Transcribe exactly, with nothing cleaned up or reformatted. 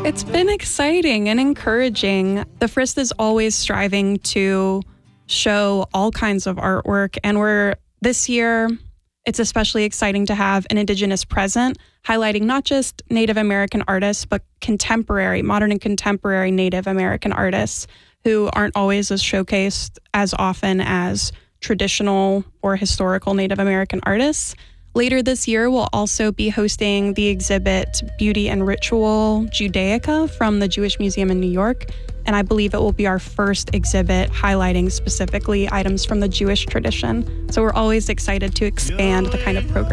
It's been exciting and encouraging. The Frist is always striving to show all kinds of artwork, and we're this year, it's especially exciting to have an Indigenous present, highlighting not just Native American artists, but contemporary, modern and contemporary Native American artists who aren't always as showcased as often as traditional or historical Native American artists. Later this year, we'll also be hosting the exhibit Beauty and Ritual Judaica from the Jewish Museum in New York. And I believe it will be our first exhibit highlighting specifically items from the Jewish tradition. So we're always excited to expand the kind of program